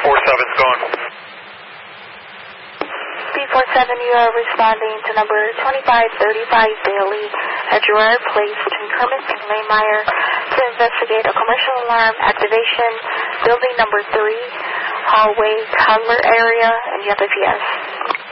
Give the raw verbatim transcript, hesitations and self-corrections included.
four seven's gone. B four seven, you are responding to number twenty-five thirty-five Bailey at Gerard Place between Kermit and Laymeyer to investigate a commercial alarm activation, building number three, hallway, toddler area, and you have a P S.